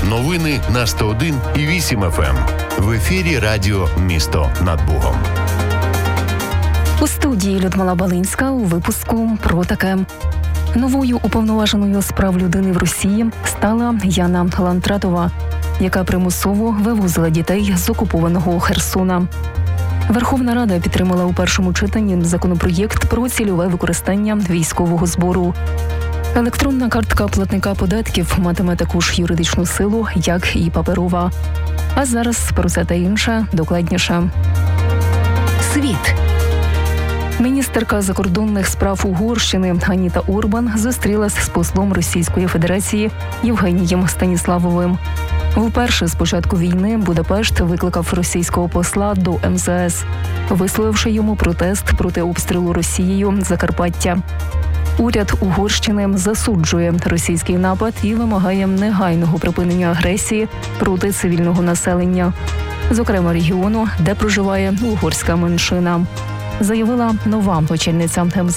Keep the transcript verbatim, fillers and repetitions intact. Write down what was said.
Новини на сто один і вісім еф ем. В ефірі радіо «Місто над Богом». У студії Людмила Балинська у випуску про таке. Новою уповноваженою з прав людини в Росії стала Яна Лантратова, яка примусово вивозила дітей з окупованого Херсона. Верховна Рада підтримала у першому читанні законопроєкт про цільове використання військового збору. Електронна картка платника податків матиме таку ж юридичну силу, як і паперова. А зараз про це та інше докладніше. Світ. Міністерка закордонних справ Угорщини Аніта Орбан зустрілась з послом Російської Федерації Євгенієм Станіславовим. Вперше з початку війни Будапешт викликав російського посла до ем зе ес, висловивши йому протест проти обстрілу Росією Закарпаття. Уряд Угорщини засуджує російський напад і вимагає негайного припинення агресії проти цивільного населення, зокрема регіону, де проживає угорська меншина, заявила нова очільниця ем зе ес.